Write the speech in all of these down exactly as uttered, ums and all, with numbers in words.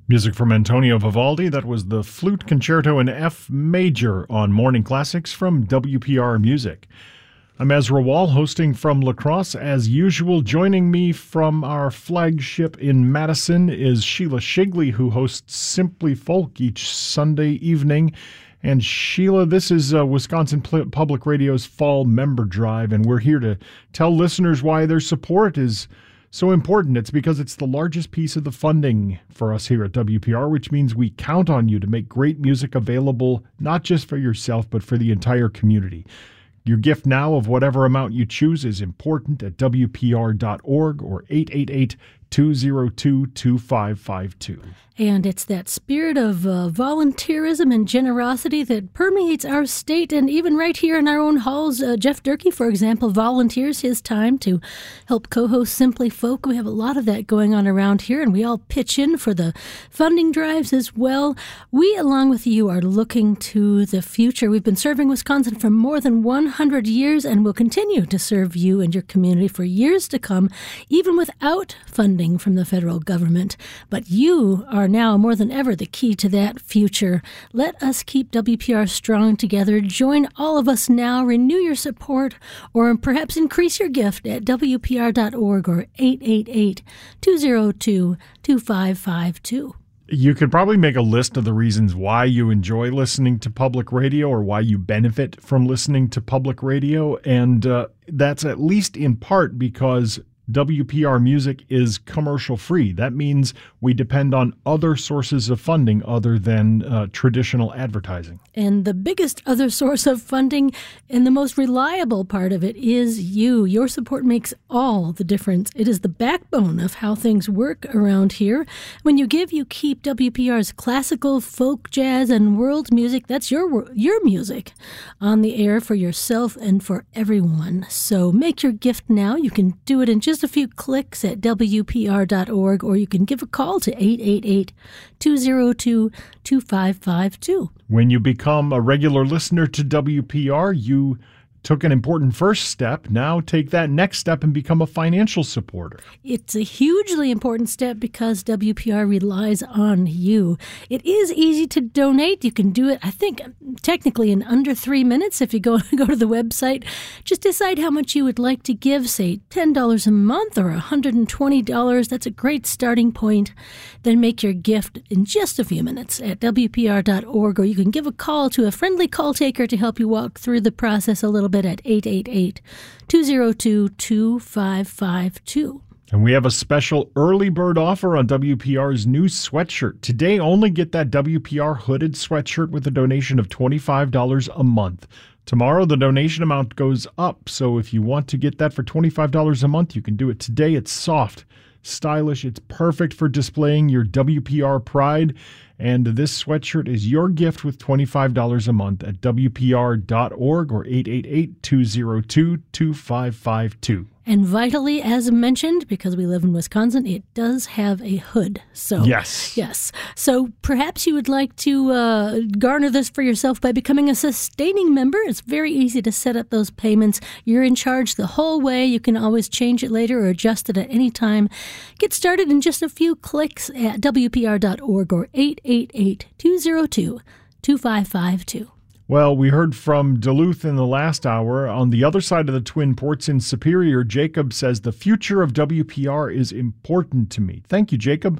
Music from Antonio Vivaldi. That was the Flute Concerto in F Major on Morning Classics from W P R Music. I'm Ezra Wall, hosting from La Crosse as usual. Joining me from our flagship in Madison is Sheila Shigley, who hosts Simply Folk each Sunday evening. And Sheila, this is uh, Wisconsin Public Radio's Fall Member Drive, and we're here to tell listeners why their support is so important. It's because it's the largest piece of the funding for us here at W P R, which means we count on you to make great music available, not just for yourself, but for the entire community. Your gift now of whatever amount you choose is important at W P R dot org or eight eight eight, two zero two, two five five two. And it's that spirit of uh, volunteerism and generosity that permeates our state, and even right here in our own halls. Uh, Jeff Durkee, for example, volunteers his time to help co-host Simply Folk. We have a lot of that going on around here, and we all pitch in for the funding drives as well. We, along with you, are looking to the future. We've been serving Wisconsin for more than one hundred years, and will continue to serve you and your community for years to come, even without funding from the federal government. But you are now more than ever the key to that future. Let us keep W P R strong together. Join all of us now. Renew your support, or perhaps increase your gift at W P R dot org or eight eight eight, two zero two, two five five two. You could probably make a list of the reasons why you enjoy listening to public radio or why you benefit from listening to public radio, and uh, that's at least in part because W P R Music is commercial free. That means we depend on other sources of funding other than uh, traditional advertising. And the biggest other source of funding and the most reliable part of it is you. Your support makes all the difference. It is the backbone of how things work around here. When you give, you keep W P R's classical, folk, jazz, and world music. That's your your music on the air for yourself and for everyone. So make your gift now. You can do it in just a few clicks at W P R dot org, or you can give a call to eight eight eight, two zero two, two five five two. When you become a regular listener to W P R, you took an important first step. Now take that next step and become a financial supporter. It's a hugely important step because W P R relies on you. It is easy to donate. You can do it, I think, technically in under three minutes if you go, go to the website. Just decide how much you would like to give, say ten dollars a month or one hundred twenty dollars. That's a great starting point. Then make your gift in just a few minutes at W P R dot org, or you can give a call to a friendly call taker to help you walk through the process a little bit at eight eight eight, two zero two, two five five two. And we have a special early bird offer on W P R's new sweatshirt. Today, only get that W P R hooded sweatshirt with a donation of twenty-five dollars a month. Tomorrow, the donation amount goes up, so if you want to get that for twenty-five dollars a month, you can do it today. It's soft, stylish, it's perfect for displaying your W P R pride. And this sweatshirt is your gift with twenty-five dollars a month at W P R dot org or eight eight eight, two zero two, two five five two. And vitally, as mentioned, because we live in Wisconsin, it does have a hood. So yes. Yes. So perhaps you would like to uh, garner this for yourself by becoming a sustaining member. It's very easy to set up those payments. You're in charge the whole way. You can always change it later or adjust it at any time. Get started in just a few clicks at W P R dot org or eight eight eight, two zero two, two five five two. Well, we heard from Duluth in the last hour. On the other side of the Twin Ports in Superior, Jacob says the future of W P R is important to me. Thank you, Jacob.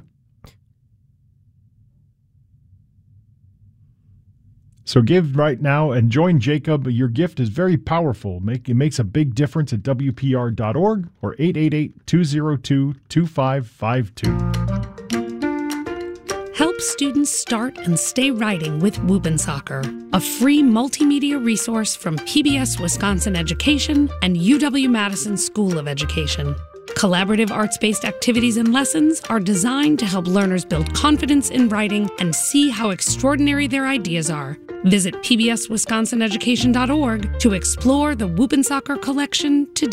So give right now and join Jacob. Your gift is very powerful. Make, it makes a big difference at W P R dot org or eight eight eight, two zero two, two five five two. Help students start and stay writing with Whoop'N' a free multimedia resource from P B S Wisconsin Education and U W-Madison School of Education. Collaborative arts-based activities and lessons are designed to help learners build confidence in writing and see how extraordinary their ideas are. Visit P B S Wisconsin Education dot org to explore the Whoop'N' Collection today.